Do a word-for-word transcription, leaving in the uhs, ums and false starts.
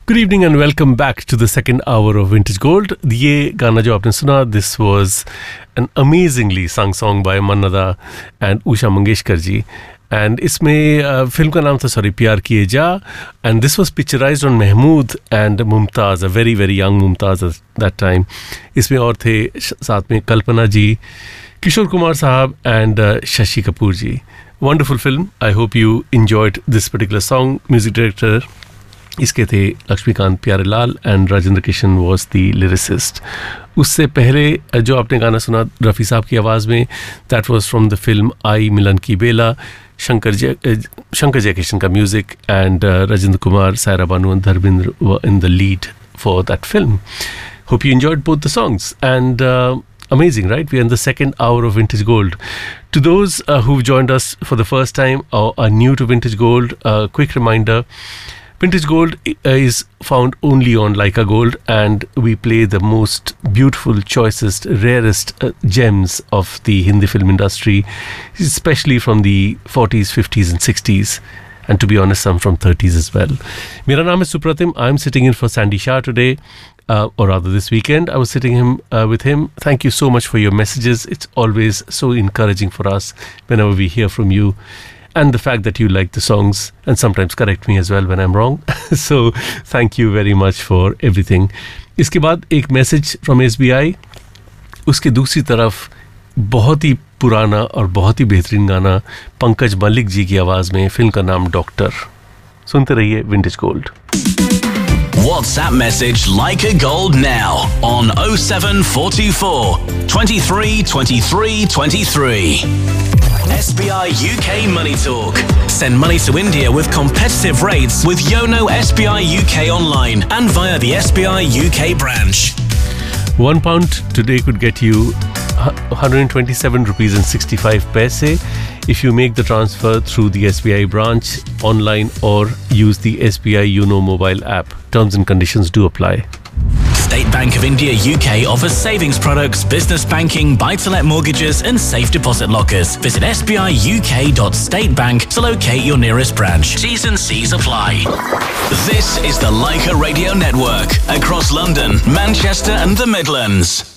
Good evening and welcome back to the second hour of Vintage Gold. ये गाना जो आपने सुना, this was an amazingly sung song by Manna Da and Usha Mangeshkar ji. And इसमें uh, film का नाम था sorry प्यार किए जा, and this was picturized on Mahmood and Mumtaz, a very very young Mumtaz at that time. इसमें और थे साथ में कल्पना जी, किशोर कुमार साहब and uh, Shashi Kapoor ji. Wonderful film. I hope you enjoyed this particular song. Music director इसके थे Laxmikant Pyarelal and Rajendra Kishan was the lyricist. उससे पहले जो आपने गाना सुना रफ़ी साहब की आवाज़ में, that was from the film आई मिलन की बेला. शंकर जय शंकर जयकिशन का music and Rajendra Kumar, Saira Banu and Dharmendra were in the lead for that film. Hope you enjoyed both the songs and amazing, right? We are in the second hour of Vintage Gold. To those uh, who've joined us for the first time or are new to Vintage Gold, a uh, quick reminder. Vintage Gold is found only on Leica Gold, and we play the most beautiful, choicest, rarest uh, gems of the Hindi film industry, especially from the forties, fifties and sixties, and to be honest, some from thirties as well. Mera naam is Supratim. I'm sitting in for Sandy Shah today, uh, or rather this weekend. I was sitting him uh, with him. Thank you so much for your messages. It's always so encouraging for us whenever we hear from you. And the fact that you like the songs and sometimes correct me as well when I'm wrong. So thank you very much for everything. इसके बाद एक message from S B I. उसके दूसरी तरफ बहुत ही पुराना और बहुत ही बेहतरीन गाना पंकज मलिक जी की आवाज़ में, फिल्म का नाम डॉक्टर. सुनते रहिए vintage gold. WhatsApp message Leica Gold now on oh seven four two four, twenty-three, twenty-three, twenty-three. S B I U K Money Talk. Send money to India with competitive rates with Yono S B I U K online and via the S B I U K branch. One pound today could get you one hundred twenty-seven rupees and sixty-five paise if you make the transfer through the S B I branch online or use the S B I Yono mobile app. Terms and conditions do apply. State Bank of India U K offers savings products, business banking, buy-to-let mortgages and safe deposit lockers. Visit s b i u k dot state bank to locate your nearest branch. T's and C's apply. This is the Leica Radio Network across London, Manchester and the Midlands.